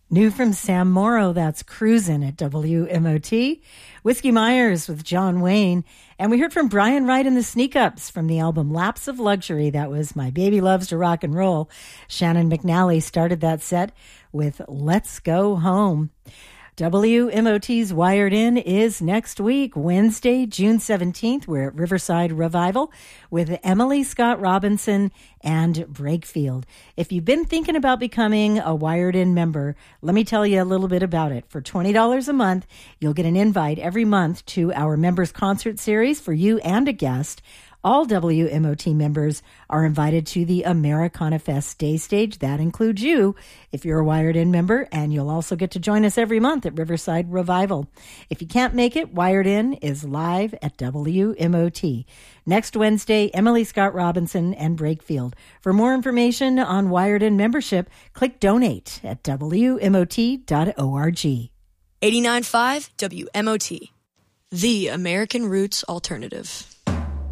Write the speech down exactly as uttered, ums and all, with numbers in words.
New from Sam Morrow, that's Cruisin' at W M O T. Whiskey Myers with John Wayne. And we heard from Brian Wright and the Sneak Ups from the album Lapse of Luxury. That was My Baby Loves to Rock and Roll. Shannon McNally started that set with Let's Go Home. W M O T's Wired In is next week, Wednesday, June seventeenth. We're at Riverside Revival with Emily Scott Robinson and Brakefield. If you've been thinking about becoming a Wired In member, let me tell you a little bit about it. For twenty dollars a month, you'll get an invite every month to our members concert series for you and a guest. All W M O T members are invited to the Americana Fest Day Stage. That includes you if you're a Wired In member, and you'll also get to join us every month at Riverside Revival. If you can't make it, Wired In is live at W M O T. Next Wednesday, Emily Scott Robinson and Brakefield. For more information on Wired In membership, click Donate at W M O T dot org. eighty-nine point five W M O T, the American Roots Alternative.